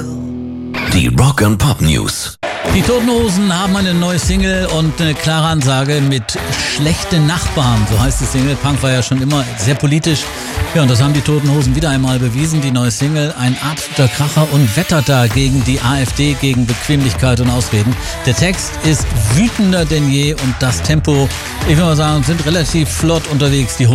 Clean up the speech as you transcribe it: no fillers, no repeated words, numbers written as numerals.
girl. Die Rock & Pop News. Die Toten Hosen haben eine neue Single und eine klare Ansage mit schlechte Nachbarn, so heißt die Single. Punk war ja schon immer sehr politisch. Ja, und das haben die Toten Hosen wieder einmal bewiesen. Die neue Single, ein absoluter Kracher und wettert da gegen die AfD, gegen Bequemlichkeit und Ausreden. Der Text ist wütender denn je und das Tempo, ich würde mal sagen, sind relativ flott unterwegs. Die